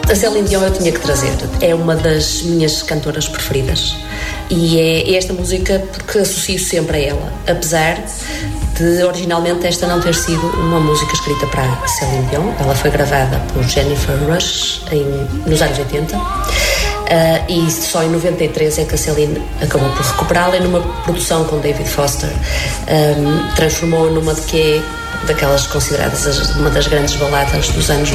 A Céline Dion eu tinha que trazer. É uma das minhas cantoras preferidas. E é esta música porque associo sempre a ela. Apesar de originalmente esta não ter sido uma música escrita para a Céline Dion. Ela foi gravada por Jennifer Rush nos anos 80. E só em 93 é que a Céline acabou por recuperá-la e numa produção com David Foster transformou-a numa de que é daquelas consideradas uma das grandes baladas dos anos